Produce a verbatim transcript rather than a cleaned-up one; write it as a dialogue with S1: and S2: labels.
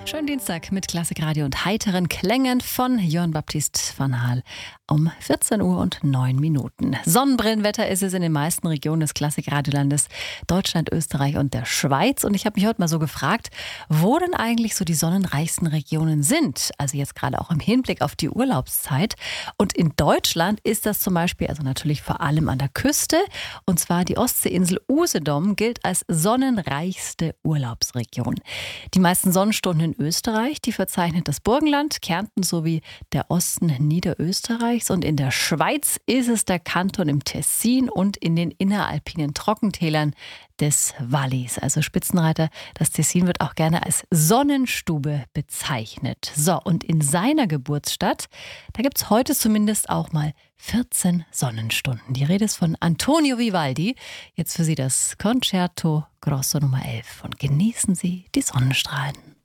S1: Schönen Dienstag mit Klassikradio und heiteren Klängen von Johann Baptist van Haal um vierzehn Uhr und neun Minuten. Sonnenbrillenwetter ist es in den meisten Regionen des Klassikradiolandes Deutschland, Österreich und der Schweiz. Und ich habe mich heute mal so gefragt, wo denn eigentlich so die sonnenreichsten Regionen sind. Also jetzt gerade auch im Hinblick auf die Urlaubszeit. Und in Deutschland ist das zum Beispiel, also natürlich vor allem an der Küste. Und zwar die Ostseeinsel Usedom gilt als sonnenreichste Urlaubsregion. Die meisten Sonnenstunden in Österreich, die verzeichnet das Burgenland, Kärnten sowie der Osten Niederösterreichs. Und in der Schweiz ist es der Kanton im Tessin und in den inneralpinen Trockentälern des Wallis. Also Spitzenreiter, das Tessin wird auch gerne als Sonnenstube bezeichnet. So, und in seiner Geburtsstadt, da gibt es heute zumindest auch mal vierzehn Sonnenstunden. Die Rede ist von Antonio Vivaldi. Jetzt für Sie das Concerto Grosso Nummer elf. Und genießen Sie die Sonnenstrahlen.